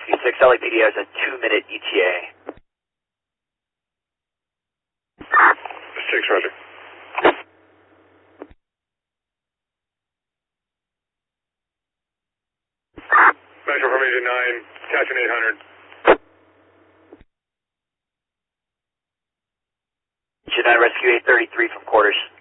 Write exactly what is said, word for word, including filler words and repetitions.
Rescue six, L A P D has a two-minute E T A. six, roger. Metro Formation nine, attaching eight hundred. Should I rescue eight thirty-three from quarters?